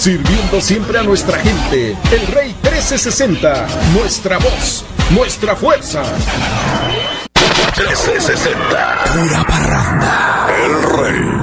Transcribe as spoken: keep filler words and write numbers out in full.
sirviendo siempre a nuestra gente. El Rey trece sesenta, nuestra voz, nuestra fuerza. trece sesenta, pura parranda. El Rey.